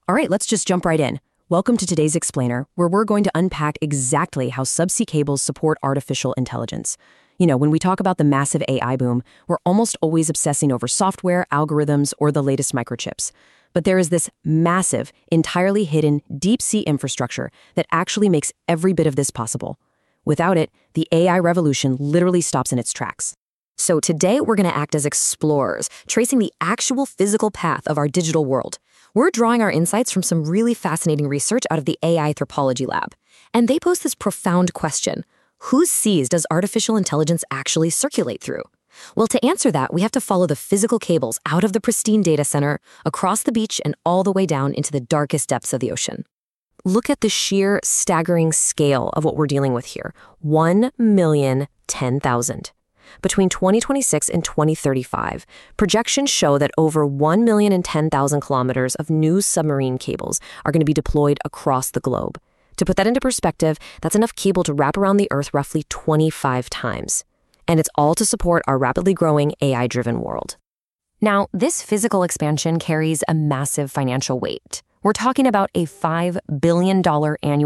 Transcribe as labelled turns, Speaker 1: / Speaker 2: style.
Speaker 1: All right, let's just jump right in. Welcome to today's Explainer, where we're going to unpack exactly how subsea cables support artificial intelligence. When we talk about the massive AI boom, we're almost always obsessing over software, algorithms, or the latest microchips. But there is this massive, entirely hidden, deep-sea infrastructure that actually makes every bit of this possible. Without it, the AI revolution literally stops in its tracks.
Speaker 2: So today we're going to act as explorers, tracing the actual physical path of our digital world. We're drawing our insights from some really fascinating research out of the AI Anthropology Lab. And they pose this profound question: whose seas does artificial intelligence actually circulate through? Well, to answer that, we have to follow the physical cables out of the pristine data center, across the beach, and all the way down into the darkest depths of the ocean. Look at the sheer, staggering scale of what we're dealing with here. 1,010,000. Between 2026 and 2035, projections show that over 1,010,000 kilometers of new submarine cables are going to be deployed across the globe. To put that into perspective, that's enough cable to wrap around the Earth roughly 25 times. And it's all to support our rapidly growing AI-driven world. Now, this physical expansion carries a massive financial weight. We're talking about a $5 billion annual